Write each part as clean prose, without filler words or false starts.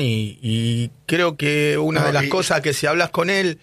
y creo que una de las cosas que si hablas con él,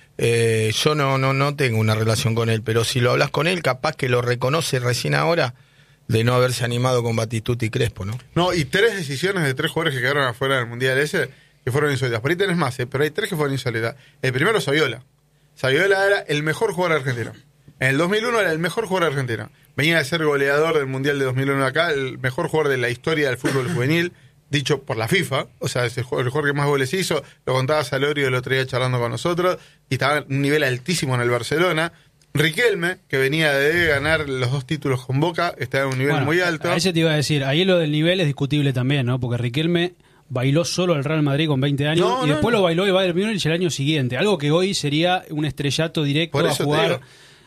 yo no tengo una relación con él, pero si lo hablas con él, capaz que lo reconoce recién ahora de no haberse animado con Batistuta y Crespo, ¿no? No, y 3 decisiones de 3 jugadores que quedaron afuera del Mundial ese que fueron insólitas. Por ahí tenés más, pero hay 3 que fueron insólitas. El primero, Saviola. Saviola era el mejor jugador argentino. En el 2001 era el mejor jugador argentino. Venía de ser goleador del Mundial de 2001 acá, el mejor jugador de la historia del fútbol juvenil, dicho por la FIFA. O sea, es el jugador que más goles hizo. Lo contaba Salorio el otro día charlando con nosotros. Y estaba en un nivel altísimo en el Barcelona. Riquelme, que venía de ganar los 2 títulos con Boca, estaba en un nivel muy alto. A ese te iba a decir, ahí lo del nivel es discutible también, ¿no? Porque Riquelme bailó solo el Real Madrid con 20 años y después lo bailó el Bayern Múnich el año siguiente. Algo que hoy sería un estrellato directo a jugar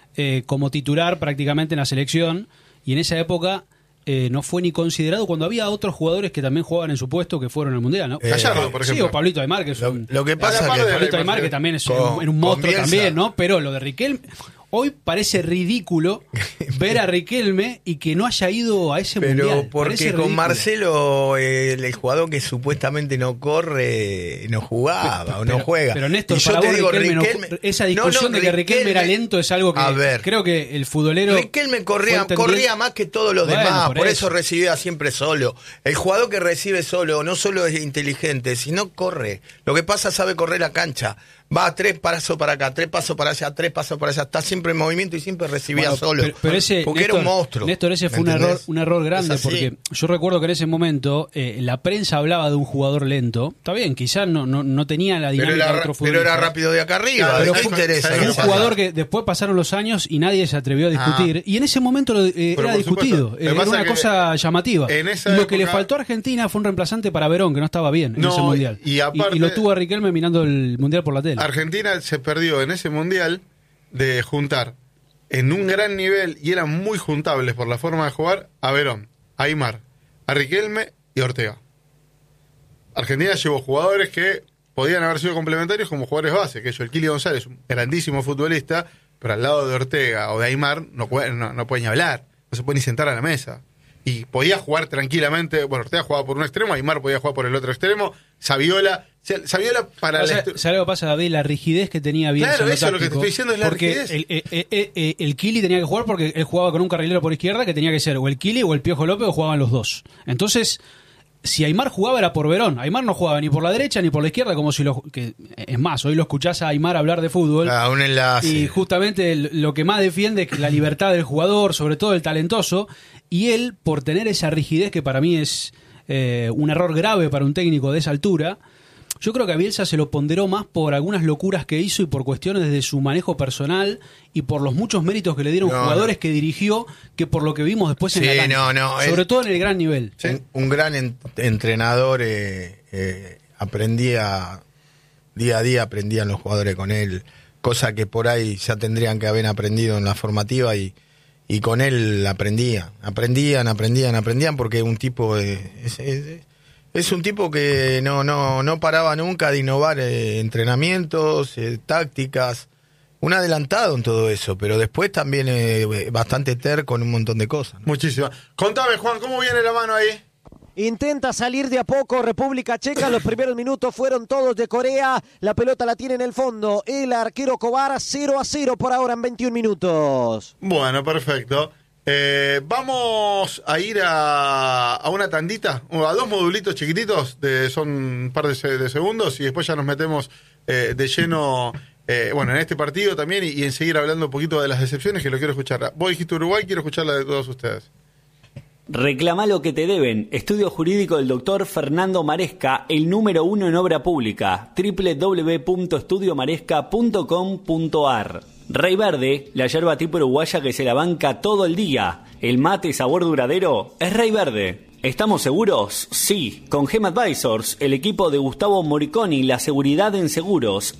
como titular prácticamente en la selección. Y en esa época no fue ni considerado cuando había otros jugadores que también jugaban en su puesto que fueron al Mundial, ¿no? Gallardo, por ejemplo. Sí, o Pablito Aimar, que es lo que pasa es que Pablito Aimar, que también es un monstruo también, ¿no? Pero lo de Riquelme... Hoy parece ridículo ver a Riquelme y que no haya ido a ese Mundial. Pero porque con Marcelo, el jugador que supuestamente no corre, no jugaba o no juega. Pero Néstor, y para vos Riquelme, esa discusión de que Riquelme era lento es algo que creo que el futbolero... Riquelme corría más que todos los demás, por eso recibía siempre solo. El jugador que recibe solo no solo es inteligente, sino corre. Lo que pasa, sabe correr la cancha. Va 3 pasos para acá, 3 pasos para allá, 3 pasos para allá. Está siempre en movimiento y siempre recibía solo. Pero ese, porque Néstor, era un monstruo. Néstor, ese fue un error grande, porque yo recuerdo que en ese momento la prensa hablaba de un jugador lento. Está bien, quizás no tenía la dinámica de otro futbolista. Pero era rápido de acá arriba. Pero fue un jugador que después pasaron los años y nadie se atrevió a discutir. Y en ese momento era discutido. Era una cosa llamativa. Lo que le faltó a Argentina fue un reemplazante para Verón, que no estaba bien en ese Mundial. Y lo tuvo a Riquelme mirando el Mundial por la tele. Argentina se perdió en ese Mundial de juntar en un gran nivel, y eran muy juntables por la forma de jugar, a Verón, a Aimar, a Riquelme y a Ortega. Argentina llevó jugadores que podían haber sido complementarios como jugadores base, que el Kili González, un grandísimo futbolista, pero al lado de Ortega o de Aimar no puede ni hablar, no se puede ni sentar a la mesa. Y podía jugar tranquilamente. Bueno, Ortega jugaba por un extremo, Aimar podía jugar por el otro extremo. Saviola para... ¿Sabes lo que pasa, David? La rigidez que tenía Bielsa. Claro, eso es lo que te estoy diciendo, es la rigidez. El Kili tenía que jugar porque él jugaba con un carrilero por izquierda, que tenía que ser o el Kili o el Piojo López, o jugaban los dos. Entonces, si Aimar jugaba era por Verón. Aimar no jugaba ni por la derecha ni por la izquierda, como si es más, hoy lo escuchás a Aimar hablar de fútbol. Un enlace. Y justamente lo que más defiende es la libertad del jugador, sobre todo el talentoso, y él, por tener esa rigidez que para mí es un error grave para un técnico de esa altura, yo creo que a Bielsa se lo ponderó más por algunas locuras que hizo y por cuestiones de su manejo personal y por los muchos méritos que le dieron jugadores que dirigió, que por lo que vimos después en la cancha. Sobre todo en el gran nivel. Sí. Un gran entrenador, aprendía día a día, aprendían los jugadores con él, cosa que por ahí ya tendrían que haber aprendido en la formativa, y con él aprendían porque un tipo es un tipo que no paraba nunca de innovar entrenamientos, tácticas, un adelantado en todo eso, pero después también bastante terco en un montón de cosas, ¿no? Muchísimo. Contame, Juan, ¿cómo viene la mano ahí? Intenta salir de a poco República Checa. Los primeros minutos fueron todos de Corea. La pelota la tiene en el fondo el arquero Kovar. 0-0 por ahora en 21 minutos. Bueno, perfecto. Vamos a ir a una tandita, a 2 modulitos chiquititos, son un par de segundos, y después ya nos metemos de lleno en este partido también, y en seguir hablando un poquito de las decepciones, que lo quiero escuchar. Vos dijiste Uruguay, quiero escucharla de todos ustedes. Reclama lo que te deben. Estudio jurídico del doctor Fernando Maresca, el número 1 en obra pública. www.estudiomaresca.com.ar. Rey Verde, la yerba tipo uruguaya que se la banca todo el día. El mate sabor duradero es Rey Verde. ¿Estamos seguros? Sí. Con Gem Advisors, el equipo de Gustavo Moriconi, la seguridad en seguros.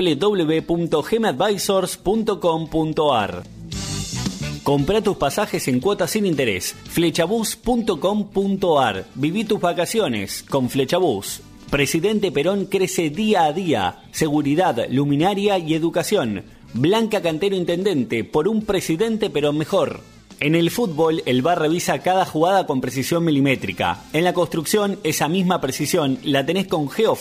www.gemadvisors.com.ar. Comprá tus pasajes en cuotas sin interés. Flechabus.com.ar. Viví tus vacaciones con Flechabus. Presidente Perón crece día a día. Seguridad, luminaria y educación. Blanca Cantero Intendente, por un presidente Perón mejor. En el fútbol, el VAR revisa cada jugada con precisión milimétrica. En la construcción, esa misma precisión la tenés con